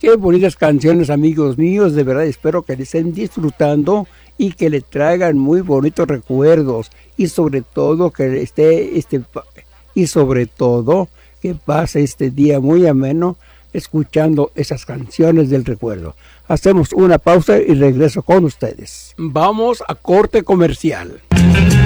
Qué bonitas canciones, amigos míos, de verdad espero que le estén disfrutando y que le traigan muy bonitos recuerdos y sobre todo que que pase este día muy ameno escuchando esas canciones del recuerdo. Hacemos una pausa y regreso con ustedes. Vamos a corte comercial.